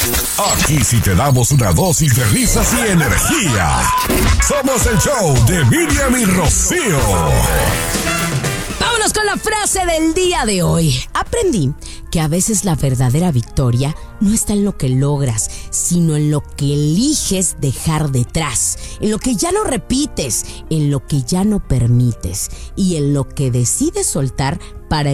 Aquí sí te damos una dosis de risas y energía. Somos el show de Miriam y Rocío. Vámonos con la frase del día de hoy. Aprendí que a veces la verdadera victoria no está en lo que logras, sino en lo que eliges dejar detrás, en lo que ya no repites, en lo que ya no permites y en lo que decides soltar para